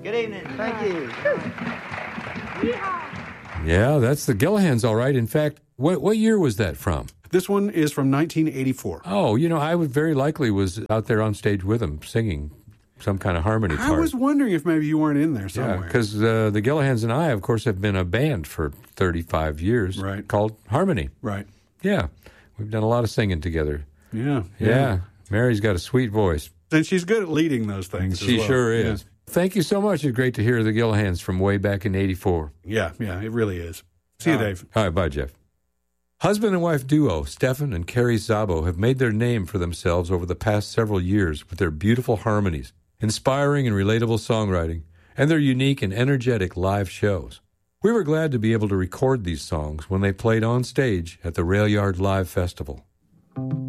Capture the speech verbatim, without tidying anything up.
Good evening. Thank you. Yeah, that's the Gillihans, all right. In fact, what what year was that from? This one is from nineteen eighty-four. Oh, you know, I would very likely was out there on stage with them singing some kind of harmony I part. was wondering if maybe you weren't in there Yeah, somewhere. because uh, the Gillihans and I, of course, have been a band for thirty-five years Right. called Harmony. Right. Yeah, we've done a lot of singing together. Yeah. Yeah, Mary's got a sweet voice. And she's good at leading those things. as She well. sure is. Yeah. Thank you so much. It's great to hear the Gillihans from way back in eighty-four. Yeah, yeah, it really is. See you, Dave. All right, bye, Jeff. Husband and wife duo, Stefan and Carrie Szabo, have made their name for themselves over the past several years with their beautiful harmonies, inspiring and relatable songwriting, and their unique and energetic live shows. We were glad to be able to record these songs when they played on stage at the Rail Yard Live Festival.